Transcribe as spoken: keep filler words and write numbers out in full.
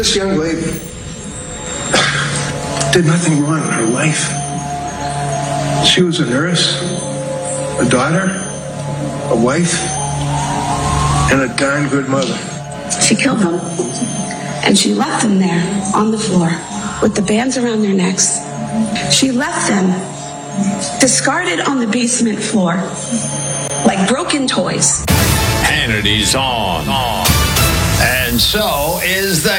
This young lady did nothing wrong in her life. She was a nurse, a daughter, a wife, and a darn good mother. She killed them, and she left them there on the floor with the bands around their necks. She left them discarded on the basement floor like broken toys. Hannity's on. on. And so is the